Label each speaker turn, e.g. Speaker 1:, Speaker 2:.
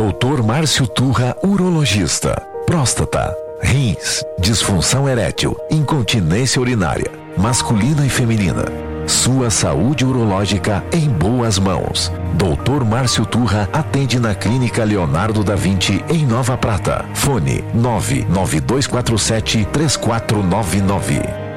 Speaker 1: Dr. Márcio Turra, urologista. Próstata, rins, disfunção erétil, incontinência urinária, masculina e feminina. Sua saúde urológica em boas mãos. Dr. Márcio Turra atende na Clínica Leonardo da Vinci, em Nova Prata. Fone 99247-3499.